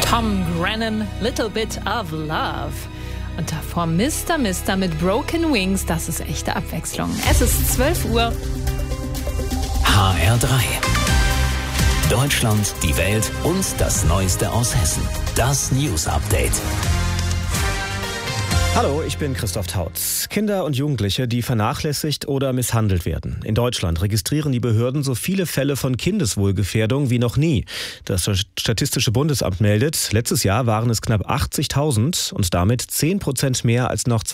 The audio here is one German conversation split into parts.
Tom Grennan, Little Bit of Love. Und davor Mr. mit Broken Wings, das ist echte Abwechslung. Es ist 12 Uhr. HR3. Deutschland, die Welt und das Neueste aus Hessen. Das News Update. Hallo, ich bin Christoph Tautz. Kinder und Jugendliche, die vernachlässigt oder misshandelt werden. In Deutschland registrieren die Behörden so viele Fälle von Kindeswohlgefährdung wie noch nie. Das Statistische Bundesamt meldet, letztes Jahr waren es knapp 80.000 und damit 10% mehr als noch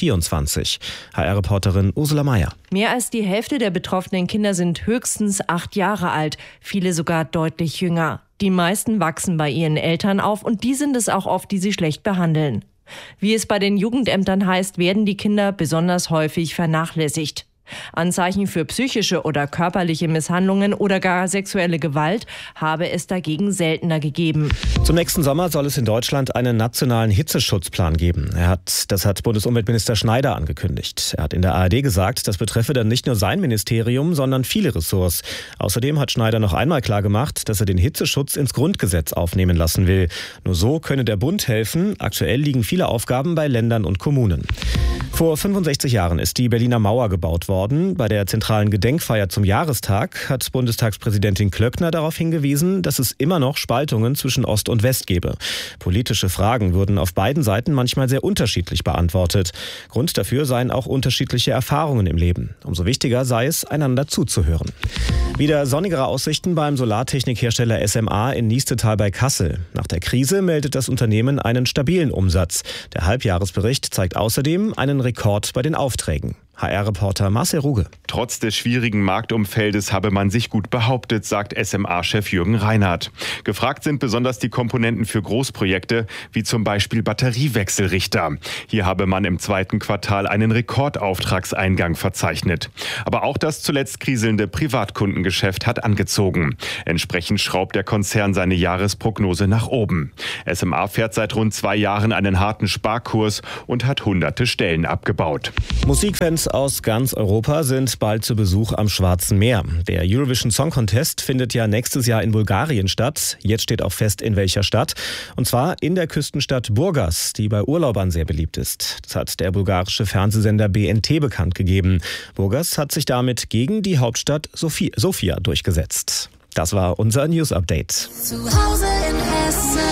2024. HR-Reporterin Ursula Meier. Mehr als die Hälfte der betroffenen Kinder sind höchstens 8 Jahre alt, viele sogar deutlich jünger. Die meisten wachsen bei ihren Eltern auf und die sind es auch oft, die sie schlecht behandeln. Wie es bei den Jugendämtern heißt, werden die Kinder besonders häufig vernachlässigt. Anzeichen für psychische oder körperliche Misshandlungen oder gar sexuelle Gewalt habe es dagegen seltener gegeben. Zum nächsten Sommer soll es in Deutschland einen nationalen Hitzeschutzplan geben. Das hat Bundesumweltminister Schneider angekündigt. Er hat in der ARD gesagt, das betreffe dann nicht nur sein Ministerium, sondern viele Ressorts. Außerdem hat Schneider noch einmal klargemacht, dass er den Hitzeschutz ins Grundgesetz aufnehmen lassen will. Nur so könne der Bund helfen. Aktuell liegen viele Aufgaben bei Ländern und Kommunen. Vor 65 Jahren ist die Berliner Mauer gebaut worden. Bei der zentralen Gedenkfeier zum Jahrestag hat Bundestagspräsidentin Klöckner darauf hingewiesen, dass es immer noch Spaltungen zwischen Ost und West gebe. Politische Fragen würden auf beiden Seiten manchmal sehr unterschiedlich beantwortet. Grund dafür seien auch unterschiedliche Erfahrungen im Leben. Umso wichtiger sei es, einander zuzuhören. Wieder sonnigere Aussichten beim Solartechnikhersteller SMA in Niestetal bei Kassel. Nach der Krise meldet das Unternehmen einen stabilen Umsatz. Der Halbjahresbericht zeigt außerdem einen Rekord bei den Aufträgen. HR-Reporter Marcel Ruge. Trotz des schwierigen Marktumfeldes habe man sich gut behauptet, sagt SMA-Chef Jürgen Reinhardt. Gefragt sind besonders die Komponenten für Großprojekte, wie zum Beispiel Batteriewechselrichter. Hier habe man im zweiten Quartal einen Rekordauftragseingang verzeichnet. Aber auch das zuletzt kriselnde Privatkundengeschäft hat angezogen. Entsprechend schraubt der Konzern seine Jahresprognose nach oben. SMA fährt seit rund 2 Jahren einen harten Sparkurs und hat hunderte Stellen abgebaut. Musikfans aus ganz Europa sind bald zu Besuch am Schwarzen Meer. Der Eurovision Song Contest findet ja nächstes Jahr in Bulgarien statt. Jetzt steht auch fest, in welcher Stadt. Und zwar in der Küstenstadt Burgas, die bei Urlaubern sehr beliebt ist. Das hat der bulgarische Fernsehsender BNT bekannt gegeben. Burgas hat sich damit gegen die Hauptstadt Sofia durchgesetzt. Das war unser News Update. Zu Hause in Hessen.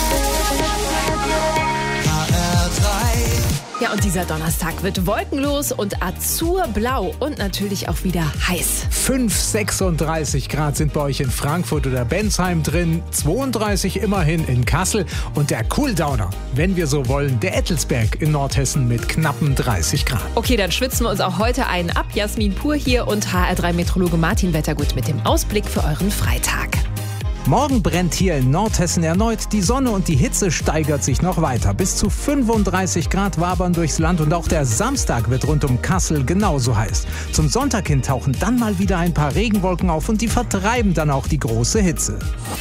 Ja, und dieser Donnerstag wird wolkenlos und azurblau und natürlich auch wieder heiß. 36 Grad sind bei euch in Frankfurt oder Bensheim drin, 32 immerhin in Kassel und der Cooldowner, wenn wir so wollen, der Ettelsberg in Nordhessen mit knappen 30 Grad. Okay, dann schwitzen wir uns auch heute einen ab. Jasmin Pur hier und HR3-Meteorologe Martin Wettergut mit dem Ausblick für euren Freitag. Morgen brennt hier in Nordhessen erneut die Sonne und die Hitze steigert sich noch weiter. Bis zu 35 Grad wabern durchs Land und auch der Samstag wird rund um Kassel genauso heiß. Zum Sonntag hin tauchen dann mal wieder ein paar Regenwolken auf und die vertreiben dann auch die große Hitze.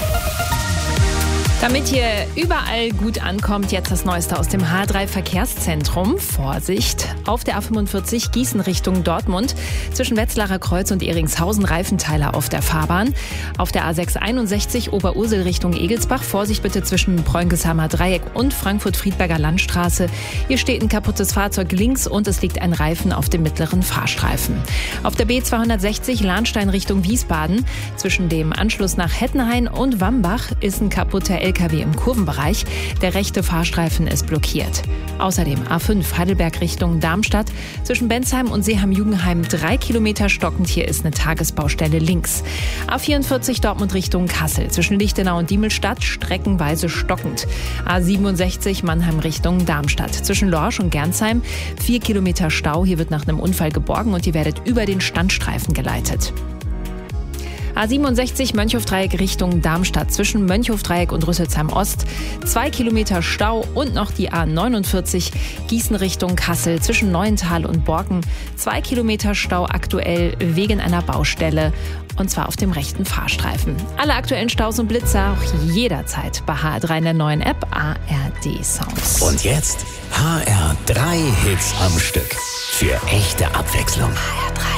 Damit ihr überall gut ankommt, jetzt das Neueste aus dem H3-Verkehrszentrum. Vorsicht! Auf der A45 Gießen Richtung Dortmund. Zwischen Wetzlarer Kreuz und Eringshausen Reifenteiler auf der Fahrbahn. Auf der A661 Oberursel Richtung Egelsbach. Vorsicht bitte zwischen Preungeshammer Dreieck und Frankfurt-Friedberger Landstraße. Hier steht ein kaputtes Fahrzeug links und es liegt ein Reifen auf dem mittleren Fahrstreifen. Auf der B260 Lahnstein Richtung Wiesbaden. Zwischen dem Anschluss nach Hettenhain und Wambach ist ein kaputter LKW im Kurvenbereich. Der rechte Fahrstreifen ist blockiert. Außerdem A5 Heidelberg Richtung Darmstadt. Zwischen Bensheim und Seeham-Jugenheim 3 Kilometer stockend. Hier ist eine Tagesbaustelle links. A44 Dortmund Richtung Kassel. Zwischen Lichtenau und Diemelstadt streckenweise stockend. A67 Mannheim Richtung Darmstadt. Zwischen Lorsch und Gernsheim 4 Kilometer Stau. Hier wird nach einem Unfall geborgen und ihr werdet über den Standstreifen geleitet. A67 Mönchhofdreieck Richtung Darmstadt. Zwischen Mönchhofdreieck und Rüsselsheim Ost 2 Kilometer Stau und noch die A49 Gießen Richtung Kassel. Zwischen Neuental und Borken 2 Kilometer Stau aktuell wegen einer Baustelle und zwar auf dem rechten Fahrstreifen. Alle aktuellen Staus und Blitzer auch jederzeit bei HR3 in der neuen App ARD Sounds. Und jetzt HR3 Hits am Stück. Für echte Abwechslung. HR3.